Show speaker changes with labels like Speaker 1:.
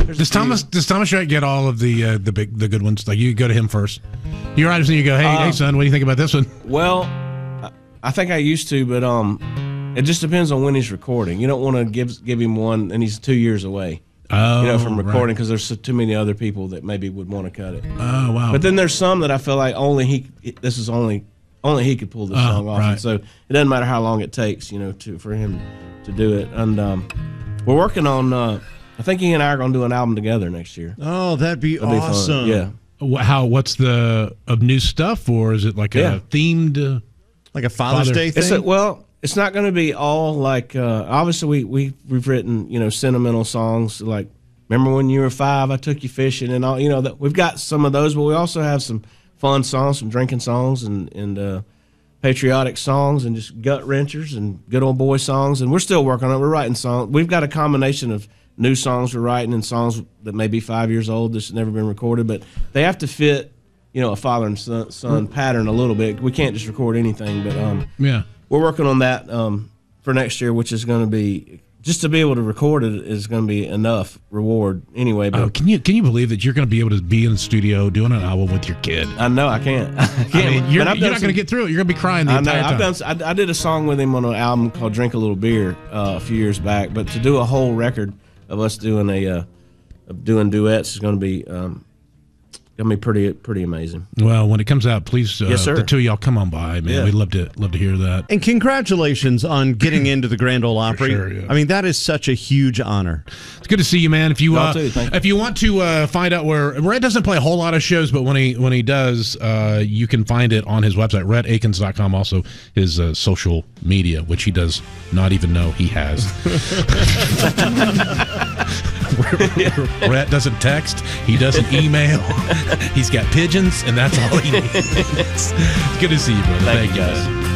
Speaker 1: Does Thomas Rhett get all of the good ones? Like you go to him first. You write him and you go, hey son, what do you think about this one?
Speaker 2: Well, I think I used to, but it just depends on when he's recording. You don't want to give him one and he's 2 years away. From recording because there's too many other people that maybe would want to cut it.
Speaker 1: Oh wow!
Speaker 2: But then there's some that I feel like only he could pull this song off.
Speaker 1: Right.
Speaker 2: And so it doesn't matter how long it takes, for him to do it. And we're working on. I think he and I are going to do an album together next year.
Speaker 3: Oh, that'd be awesome!
Speaker 2: Yeah.
Speaker 1: What's the of new stuff, or is it like a themed,
Speaker 3: like a Father's Day thing?
Speaker 2: It's not going to be all like. Obviously, we've written sentimental songs like "Remember When You Were 5, I Took You Fishing" and all. That we've got some of those, but we also have some fun songs, some drinking songs, and patriotic songs, and just gut wrenchers and good old boy songs. And we're still working on it. We're writing songs. We've got a combination of new songs we're writing and songs that may be 5 years old that's never been recorded, but they have to fit a father and son pattern a little bit. We can't just record anything, but we're working on that for next year, which is going to be just to be able to record it is going to be enough reward anyway. But
Speaker 1: can you believe that you're going to be able to be in the studio doing an album with your kid?
Speaker 2: I know I can't.
Speaker 1: You're not going to get through it. You're going to be crying the entire time.
Speaker 2: I did a song with him on an album called "Drink a Little Beer" a few years back, but to do a whole record of us doing doing duets is going to be. Gonna be pretty amazing.
Speaker 1: Well, when it comes out, please,
Speaker 2: yes, sir.
Speaker 1: The two of y'all come on by, man.
Speaker 2: Yeah.
Speaker 1: We'd love to hear that.
Speaker 3: And congratulations on getting into the Grand Ole Opry.
Speaker 1: Sure, yeah.
Speaker 3: I mean, that is such a huge honor.
Speaker 1: It's good to see you, man. If you
Speaker 2: if
Speaker 1: you want to find out where Rhett doesn't play a whole lot of shows, but when he does, you can find it on his website, rhettakins.com. Also, his social media, which he does not even know he has. Rhett doesn't text. He doesn't email. He's got pigeons, and that's all he needs. It's good to see you, brother.
Speaker 2: Thank you, guys.